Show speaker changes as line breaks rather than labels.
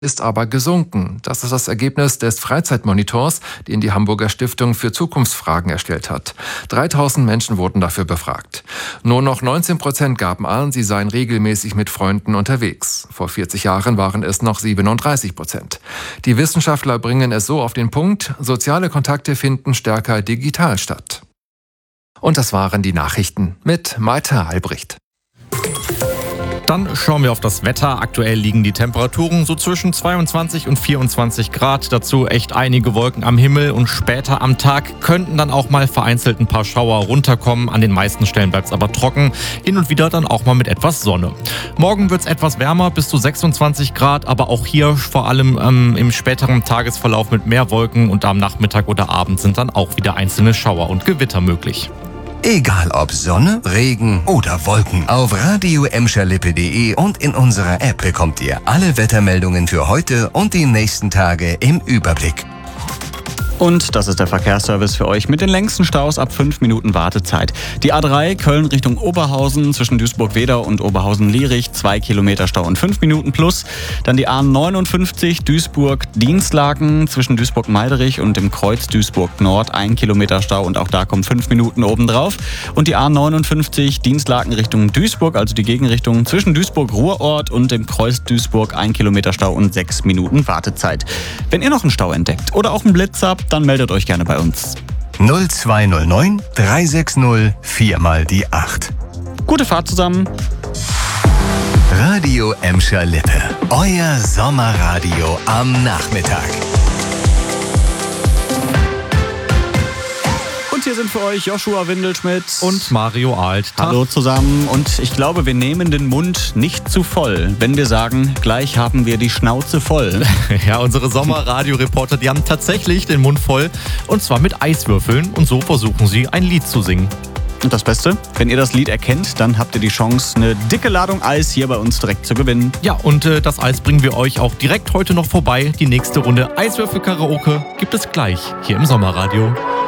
ist aber gesunken. Das ist das Ergebnis des Freizeitmonitors, den die Hamburger Stiftung für Zukunftsfragen erstellt hat. 3000 Menschen wurden dafür befragt. Nur noch 19% gaben an, sie seien regelmäßig mit Freunden unterwegs. Vor 40 Jahren waren es noch 37%. Die Wissenschaftler bringen es so auf den Punkt: Soziale Kontakte finden stärker digital statt. Und das waren die Nachrichten mit Malte Albrecht.
Dann schauen wir auf das Wetter. Aktuell liegen die Temperaturen so zwischen 22 und 24 Grad. Dazu echt einige Wolken am Himmel und später am Tag könnten dann auch mal vereinzelt ein paar Schauer runterkommen. An den meisten Stellen bleibt es aber trocken. Hin und wieder dann auch mal mit etwas Sonne. Morgen wird es etwas wärmer, bis zu 26 Grad. Aber auch hier vor allem im späteren Tagesverlauf mit mehr Wolken. Und am Nachmittag oder Abend sind dann auch wieder einzelne Schauer und Gewitter möglich.
Egal ob Sonne, Regen oder Wolken. Auf radio-emscherlippe.de und in unserer App bekommt ihr alle Wettermeldungen für heute und die nächsten Tage im Überblick.
Und das ist der Verkehrsservice für euch mit den längsten Staus ab 5 Minuten Wartezeit. Die A3 Köln Richtung Oberhausen zwischen Duisburg-Wedau und Oberhausen-Lierich 2 Kilometer Stau und 5 Minuten plus. Dann die A59 Duisburg-Dienstlaken zwischen Duisburg-Meiderich und dem Kreuz Duisburg-Nord 1 Kilometer Stau und auch da kommen 5 Minuten obendrauf. Und die A59 Dienstlaken Richtung Duisburg, also die Gegenrichtung zwischen Duisburg-Ruhrort und dem Kreuz Duisburg 1 Kilometer Stau und 6 Minuten Wartezeit. Wenn ihr noch einen Stau entdeckt oder auch einen Blitz habt, dann meldet euch gerne bei uns.
0209 360 4 mal die 8.
Gute Fahrt zusammen.
Radio Emscher Lippe. Euer Sommerradio am Nachmittag.
Und hier sind für euch Joshua Windelschmidt
und Mario Alt.
Hallo zusammen. Und ich glaube, wir nehmen den Mund nicht zu voll, wenn wir sagen, gleich haben wir die Schnauze voll.
Ja, unsere Sommerradio-Reporter, die haben tatsächlich den Mund voll. Und zwar mit Eiswürfeln. Und so versuchen sie, ein Lied zu singen.
Und das Beste, wenn ihr das Lied erkennt, dann habt ihr die Chance, eine dicke Ladung Eis hier bei uns direkt zu gewinnen.
Ja, und das Eis bringen wir euch auch direkt heute noch vorbei. Die nächste Runde Eiswürfel-Karaoke gibt es gleich hier im Sommerradio.